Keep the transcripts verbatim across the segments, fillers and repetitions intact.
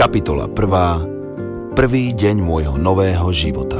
Kapitola prvá. Prvý deň môjho nového života.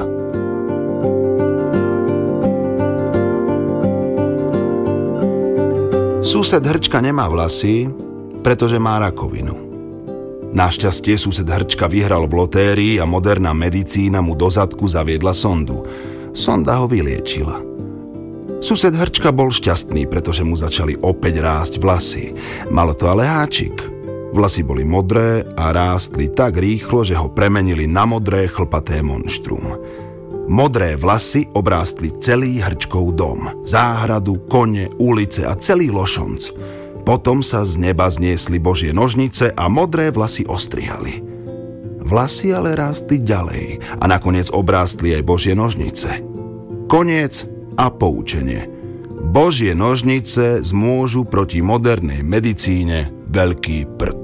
Sused Hrčka nemá vlasy, pretože má rakovinu. Našťastie sused Hrčka vyhral v lotérii a moderná medicína mu do zadku zaviedla sondu. Sonda ho vyliečila. Sused Hrčka bol šťastný, pretože mu začali opäť rásť vlasy. Malo to ale háčik. Vlasy boli modré a rástli tak rýchlo, že ho premenili na modré chlpaté monštrum. Modré vlasy obrástli celý Hrčkov dom, záhradu, kone, ulice a celý Lošonc. Potom sa z neba zniesli Božie nožnice a modré vlasy ostrihali. Vlasy ale rástli ďalej a nakoniec obrástli aj Božie nožnice. Koniec a poučenie. Božie nožnice zmôžu proti modernej medicíne veľký prd.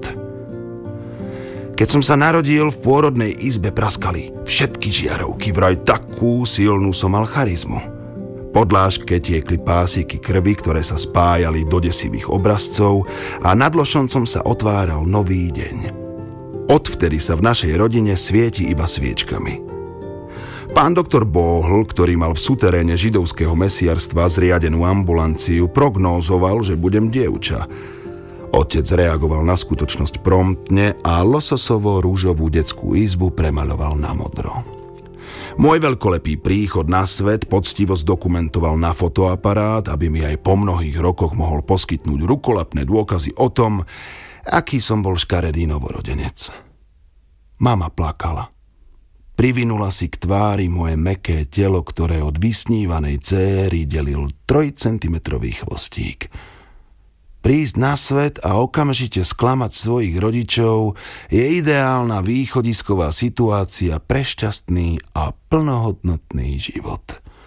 Keď som sa narodil, v pôrodnej izbe praskali všetky žiarovky, vraj takú silnú som mal charizmu. Po dláške tiekli pásiky krvi, ktoré sa spájali do desivých obrazcov a nad Lošoncom sa otváral nový deň. Odvtedy sa v našej rodine svieti iba sviečkami. Pán doktor Bóhl, ktorý mal v suteréne židovského mesiarstva zriadenú ambulanciu, prognózoval, že budem dievča. Otec reagoval na skutočnosť promptne a lososovo-rúžovú detskú izbu premaľoval na modro. Môj veľkolepý príchod na svet poctivo zdokumentoval na fotoaparát, aby mi aj po mnohých rokoch mohol poskytnúť rukolapné dôkazy o tom, aký som bol škaredý novorodenec. Mama plakala. Privinula si k tvári moje mäkké telo, ktoré od vysnívanej céry delil trojcentimetrový chvostík. Prísť na svet a okamžite sklamať svojich rodičov je ideálna východisková situácia pre šťastný a plnohodnotný život.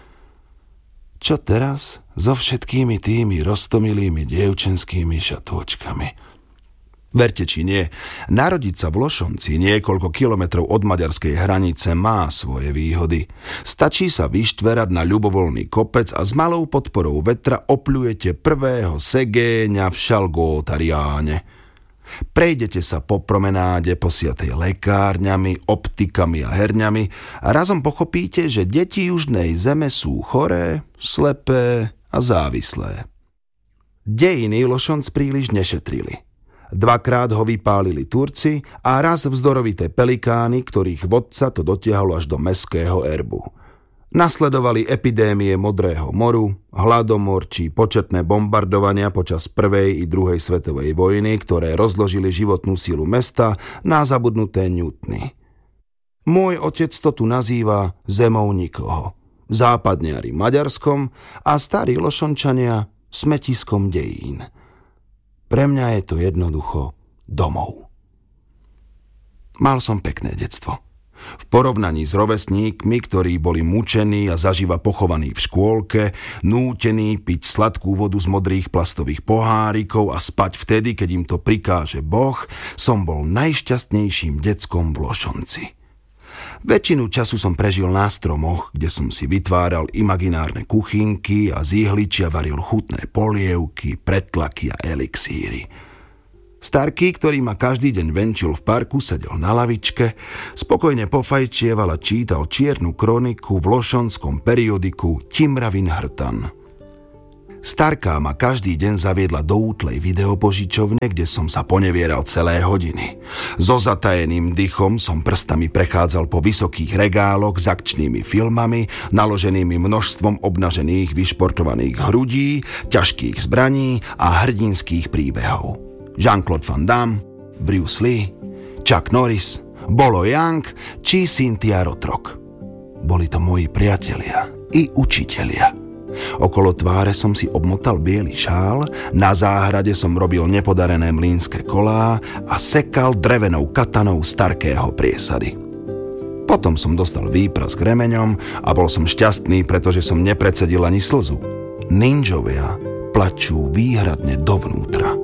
Čo teraz so všetkými tými roztomilými dievčenskými šatôčkami? Verte či nie, narodiť sa v Lošonci niekoľko kilometrov od maďarskej hranice má svoje výhody. Stačí sa vyštverať na ľubovoľný kopec a s malou podporou vetra opľujete prvého segéňa v Šalgótariáne. Prejdete sa po promenáde posiatej lekárňami, optikami a herňami a razom pochopíte, že deti južnej zeme sú choré, slepé a závislé. Dejiny Lošonc príliš nešetrili. Dvakrát ho vypálili Turci a raz vzdorovité pelikány, ktorých vodca to dotiahlo až do mestského erbu. Nasledovali epidémie modrého moru, hladomor či početné bombardovania počas prvej i druhej svetovej vojny, ktoré rozložili životnú silu mesta na zabudnuté Newtony. Môj otec to tu nazýva zemou nikoho, západniari Maďarskom a starí Lošončania smetiskom dejín. Pre mňa je to jednoducho domov. Mal som pekné detstvo. V porovnaní s rovesníkmi, ktorí boli mučení a zaživa pochovaní v škôlke, nútení piť sladkú vodu z modrých plastových pohárikov a spať vtedy, keď im to prikáže Boh, som bol najšťastnejším deckom v Lošonci. Väčšinu času som prežil na stromoch, kde som si vytváral imaginárne kuchynky a z ihličia varil chutné polievky, pretlaky a elixíry. Starký, ktorý ma každý deň venčil v parku, sedel na lavičke, spokojne pofajčieval a čítal čiernu kroniku v lošonskom periodiku Timravin Hrtan. Starká ma každý deň zaviedla do útlej videopožičovne, kde som sa ponevieral celé hodiny. So zatajeným dychom som prstami prechádzal po vysokých regáloch s akčnými filmami, naloženými množstvom obnažených vyšportovaných hrudí, ťažkých zbraní a hrdinských príbehov. Jean-Claude Van Damme, Bruce Lee, Chuck Norris, Bolo Young či Cynthia Rothrock. Boli to moji priatelia i učitelia. Okolo tváre som si obmotal biely šál, na záhrade som robil nepodarené mlynské kolá a sekal drevenou katanou starkého priesady. Potom som dostal výprask remeňom a bol som šťastný, pretože som neprecedil ani slzu. Ninjovia plačú výhradne dovnútra.